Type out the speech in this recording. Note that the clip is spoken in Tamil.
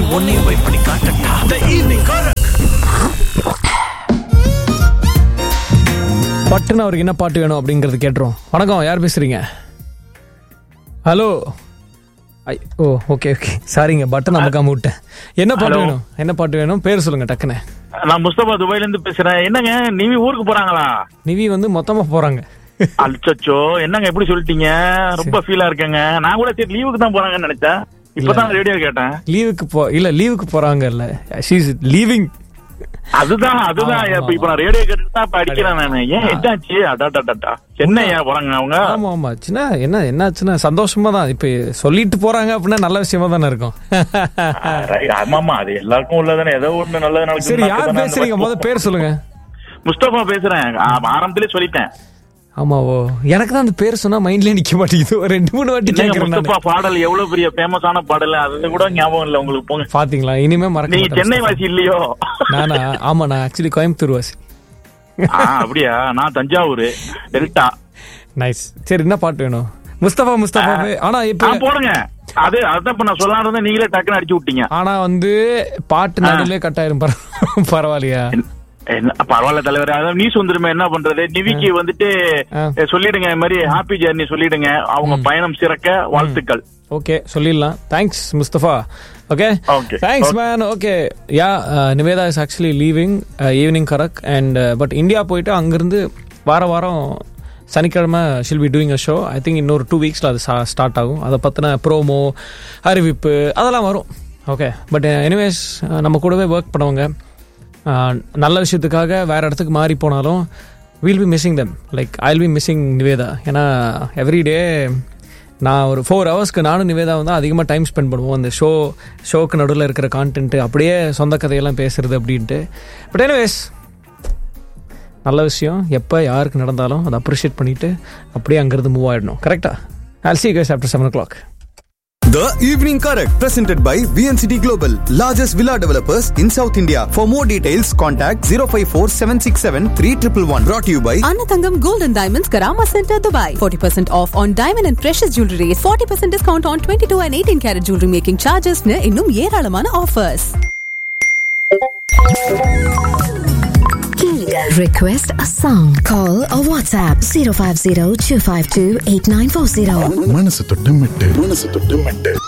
உன்னையும் போய் பண்ணி காட்டட்டா. The evening Karak. பட்டுன்னு அவருக்கு என்ன பாட்டு வேணும் அப்படிங்கறது கேட்டுரும். வணக்கம், யார் பேசுறீங்க? ஹலோ. ஓ ஓகே ஓகே, சாரிங்க, பட்டன் அமுக்காம விட்டேன். என்ன பாட்டு வேணும்? என்ன பாட்டு வேணும்? பேர் சொல்லுங்க டக்குன்னு. நான் முஸ்தபா துபாயில இருந்து பேசுறேன். என்னங்க நிவி ஊருக்கு போறாங்களா? நிவி வந்து மொத்தமா போறாங்க. அச்சோ, என்னங்க எப்படி சொல்லிட்டீங்க? ரொம்ப ஃபீலா இருக்கேங்க. நான் கூட சரி லீவுக்கு தான் போறாங்கன்னு நினைச்சேன். இப்பதான் ரேடியோ கேட்டேன். லீவுக்கு போறாங்க இல்ல, ஷீ இஸ் லீவிங். அதுதான் இப்ப நான் ரேடியோ கேட்டுட்டு தான் இப்ப அடிக்கிறேன் நானு. ஏன் என்னாச்சு? அடாடா, என்னையா போறாங்க அவங்க? ஆமா சின்ன என்னாச்சுன்னா சந்தோஷமா தான். இப்ப சொல்லிட்டு போறாங்க அப்படின்னா நல்ல விஷயமா தானே இருக்கும். ஆமாமா, அது எல்லாருக்கும் உள்ளதானே. ஏதோ ஒண்ணு நல்லது நடக்கும். சரி, யார் பேசுறீங்க? முதல்ல பேர் சொல்லுங்க. முஸ்தபா பேசுறேன். ஆரம்பத்திலே சொல்லிட்டேன். ஆமாவோ, எனக்கு தான் அந்த பேர் சொன்னா மைண்ட்லயே நிக்க மாட்டேங்குது. ஒரு 2-3 வாட்டி கேக்குறேன். முஸ்தபா பாடல் எவ்வளவு பெரிய ஃபேமஸான பாடல், அது கூட ஞாபகம் இல்ல உங்களுக்கு. போங்க, பாத்தீங்களா? இனிமே மறக்க மாட்டேன். நீங்க சென்னை வாசி இல்லையோ? நானா? ஆமா, நான் ஆக்சுவலி கோயம்புத்தூர் வாசி. அப்படியா? நான் தஞ்சாவூர் டெல்டா. நைஸ். சரி, என்ன பாட்டு வேணும்? முஸ்தபா. ஆனா இப்ப போடுங்க. அதான் இப்ப நான் சொல்லாம இருந்தா நீங்களே டக்குன்னு அடிச்சு விட்டீங்க. ஆனா வந்து பாட்டு நடுலே கட்டாயிரும். பரவாயில்லையா? பரவாயில்ல தலைவர். அதான் நியூஸ் வந்துருமே, என்ன பண்றது? நிவிக்கு வந்துட்டு சொல்லிடுங்க, இந்த மாதிரி ஹாப்பி ஜர்னி சொல்லிடுங்க. அவங்க பயணம் சிறக்க வாழ்த்துக்கள். ஓகே, சொல்லிடலாம். Thanks Mustafa. Okay, thanks man. Okay, yeah, Nivetha is actually leaving evening Kharak and but India போயிட்டு அங்கிருந்து வாரம் சனிக்கிழமை she'll be doing a show. I think இன்னொரு 2 வீக்ஸில் அது ஸ்டார்ட் ஆகும். அதை பற்றின ப்ரோமோ, அறிவிப்பு அதெல்லாம் வரும். ஓகே, பட் எனிவேஸ் நம்ம கூடவே ஒர்க் பண்ணவங்க நல்ல விஷயத்துக்காக வேற இடத்துக்கு மாறி போனாலும் will be missing them. Like I will be missing Nivetha. ஏன்னா எவ்ரிடே நான் ஒரு 4 ஹவர்ஸ்க்கு நானும் நிவேதா வந்து அதிகமாக டைம் ஸ்பெண்ட் பண்ணுவோம். அந்த ஷோக்கு நடுவில் இருக்கிற கான்டென்ட்டு, அப்படியே சொந்த கதையெல்லாம் பேசுறது அப்படின்ட்டு. பட் எனிவேஸ் நல்ல விஷயம். எப்போ யாருக்கு நடந்தாலும் அதை அப்ரிஷியேட் பண்ணிட்டு அப்படியே அங்கிருந்து மூவ் ஆகிடணும். கரெக்டா? I'll see you guys after 7 o'clock. The Evening Karak, presented by VNCT Global, largest villa developers in South India. For more details, contact 054-767-3111. Brought to you by Annathangam Gold and Diamonds, Karama Center, Dubai. 40% off on diamond and precious jewelry. 40% discount on 22 and 18 karat jewelry making charges. இன்னும் ஏராளமான offers. Request a song. Call or WhatsApp 050-252-8940. மனசு தொட்டு மெட்டு